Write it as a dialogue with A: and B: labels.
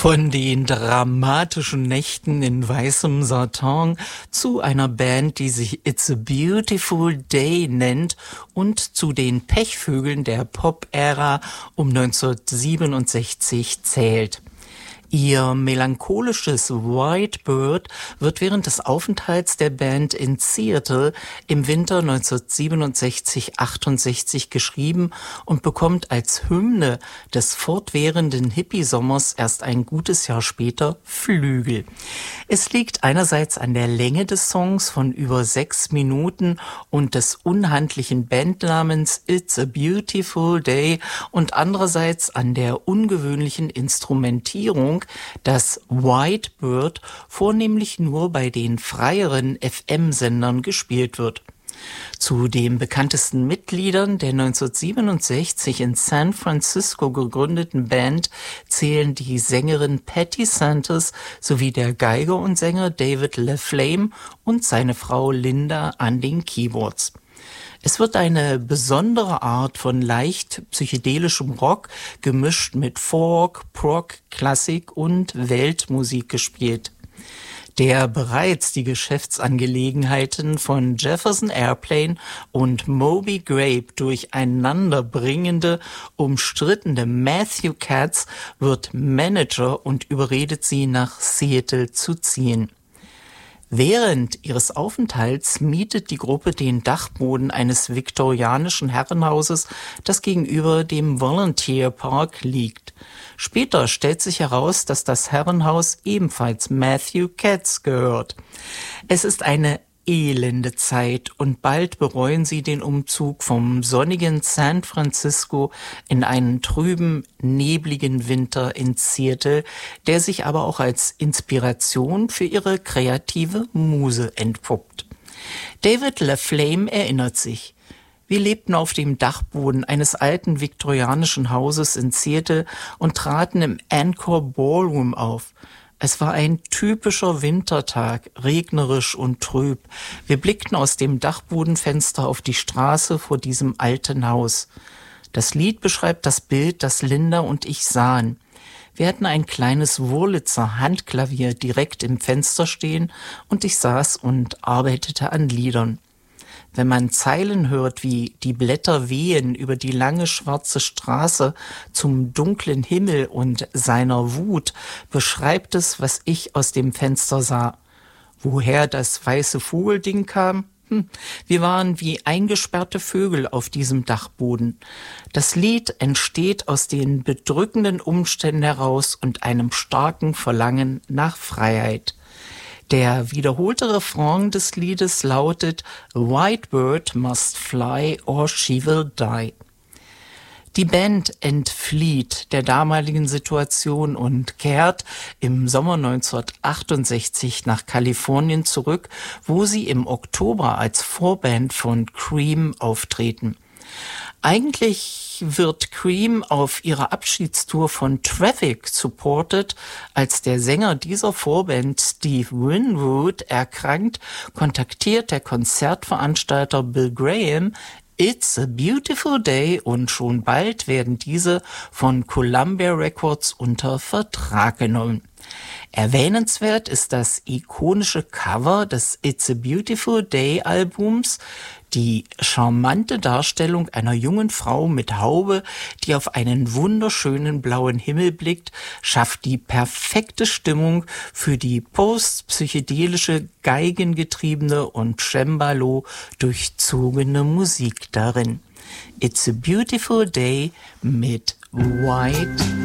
A: Von den dramatischen Nächten in weißem Satin zu einer Band, die sich It's a Beautiful Day nennt und zu den Pechvögeln der Pop-Ära um 1967 zählt. Ihr melancholisches White Bird wird während des Aufenthalts der Band in Seattle im Winter 1967-68 geschrieben und bekommt als Hymne des fortwährenden Hippie-Sommers erst ein gutes Jahr später Flügel. Es liegt einerseits an der Länge des Songs von über 6 Minuten und des unhandlichen Bandnamens It's a Beautiful Day und andererseits an der ungewöhnlichen Instrumentierung, dass White Bird vornehmlich nur bei den freieren FM-Sendern gespielt wird. Zu den bekanntesten Mitgliedern der 1967 in San Francisco gegründeten Band zählen die Sängerin Patti Santos sowie der Geiger und Sänger David LaFlame und seine Frau Linda an den Keyboards. Es wird eine besondere Art von leicht psychedelischem Rock gemischt mit Folk, Prog, Klassik und Weltmusik gespielt. Der bereits die Geschäftsangelegenheiten von Jefferson Airplane und Moby Grape durcheinander bringende, umstrittene Matthew Katz wird Manager und überredet sie, nach Seattle zu ziehen. Während ihres Aufenthalts mietet die Gruppe den Dachboden eines viktorianischen Herrenhauses, das gegenüber dem Volunteer Park liegt. Später stellt sich heraus, dass das Herrenhaus ebenfalls Matthew Katz gehört. Es ist eine elende Zeit und bald bereuen sie den Umzug vom sonnigen San Francisco in einen trüben, nebligen Winter in Seattle, der sich aber auch als Inspiration für ihre kreative Muse entpuppt. David LaFlame erinnert sich: Wir lebten auf dem Dachboden eines alten viktorianischen Hauses in Seattle und traten im Encore Ballroom auf. Es war ein typischer Wintertag, regnerisch und trüb. Wir blickten aus dem Dachbodenfenster auf die Straße vor diesem alten Haus. Das Lied beschreibt das Bild, das Linda und ich sahen. Wir hatten ein kleines Wurlitzer Handklavier direkt im Fenster stehen und ich saß und arbeitete an Liedern. Wenn man Zeilen hört wie die Blätter wehen über die lange schwarze Straße zum dunklen Himmel und seiner Wut, beschreibt es, was ich aus dem Fenster sah. Woher das weiße Vogelding kam? Wir waren wie eingesperrte Vögel auf diesem Dachboden. Das Lied entsteht aus den bedrückenden Umständen heraus und einem starken Verlangen nach Freiheit. Der wiederholte Refrain des Liedes lautet "White Bird must fly or she will die". Die Band entflieht der damaligen Situation und kehrt im Sommer 1968 nach Kalifornien zurück, wo sie im Oktober als Vorband von Cream auftreten. Eigentlich wird Cream auf ihrer Abschiedstour von Traffic supported. Als der Sänger dieser Vorband Steve Winwood erkrankt, kontaktiert der Konzertveranstalter Bill Graham It's a Beautiful Day und schon bald werden diese von Columbia Records unter Vertrag genommen. Erwähnenswert ist das ikonische Cover des It's a Beautiful Day Albums, die charmante Darstellung einer jungen Frau mit Haube, die auf einen wunderschönen blauen Himmel blickt, schafft die perfekte Stimmung für die postpsychedelische, geigengetriebene und Cembalo durchzogene Musik darin. It's a Beautiful Day mit White